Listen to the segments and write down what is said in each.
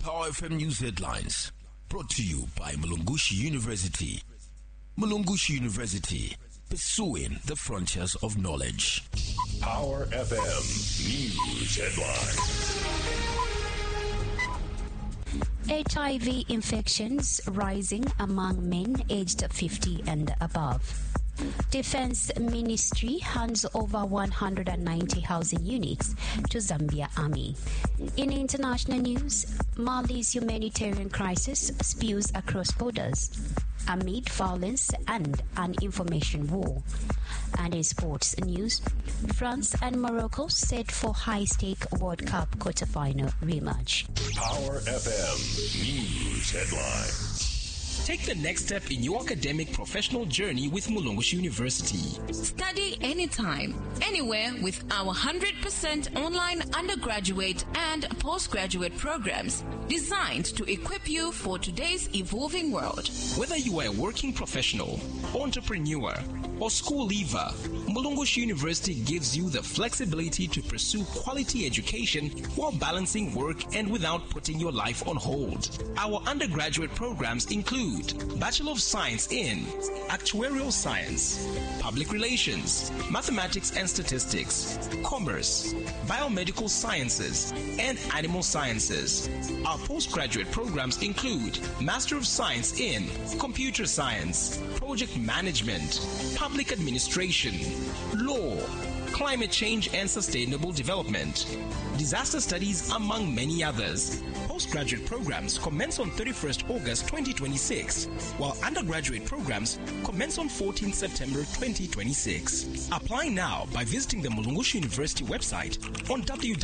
Power FM News Headlines, brought to you by Mulungushi University. Mulungushi University, pursuing the frontiers of knowledge. Power FM News Headlines. HIV infections rising among men aged 50 and above. Defense Ministry hands over 190 housing units to Zambia Army. In international news, Mali's humanitarian crisis spews across borders amid violence and an information war. And in sports news, France and Morocco set for high-stake World Cup quarterfinal rematch. Power FM News Headlines. Take the next step in your academic professional journey with Mulungushi University. Study anytime, anywhere with our 100% online undergraduate and postgraduate programs designed to equip you for today's evolving world. Whether you are a working professional, entrepreneur, or school leaver, Mulungushi University gives you the flexibility to pursue quality education while balancing work and without putting your life on hold. Our undergraduate programs include Bachelor of Science in Actuarial Science, Public Relations, Mathematics and Statistics, Commerce, Biomedical Sciences, and Animal Sciences. Our postgraduate programs include Master of Science in Computer Science, Project Management, Public Administration, Law, Climate Change and Sustainable Development, Disaster Studies, among many others. Postgraduate programs commence on 31st August 2026, while undergraduate programs commence on 14th September 2026. Apply now by visiting the Mulungushi University website on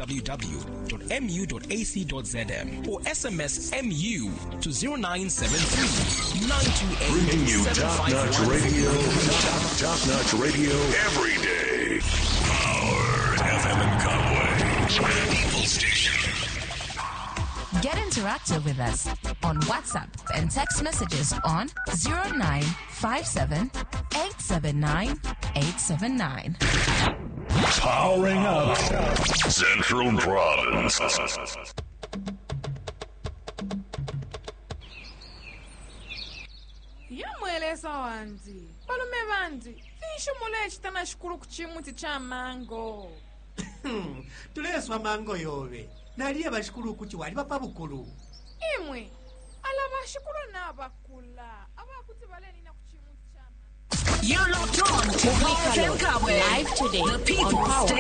www.mu.ac.zm or SMS MU to 0973 928 Bringing you top-notch radio, top-notch radio every day. Power FM in Kabwe, People Station. Get interactive with us on WhatsApp and text messages on 0957 879 879. Powering up Central Province. Yamwelesa wanzi balume banzi sishumule chitana shukuru kuchimuti cha mango. Tuleswa mango yobe naliye bashikuru kuchi wali papa bukulu Imwe ala bashikuru na bakula abakuti baleni na kuchimuti cha mango. You're locked on to Power FM Kabwe. Live today The People on Power